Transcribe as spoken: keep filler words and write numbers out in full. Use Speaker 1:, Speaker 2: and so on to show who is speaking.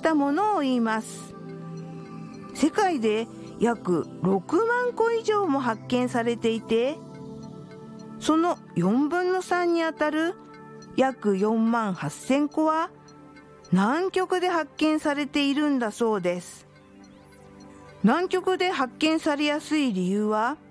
Speaker 1: したものを言います。世界で約ろくまんこ以上も発見されていて、そのよんぶんのさんにあたる約よんまんはっせんこは南極で発見されているんだそうです。南極で発見されやすい理由は、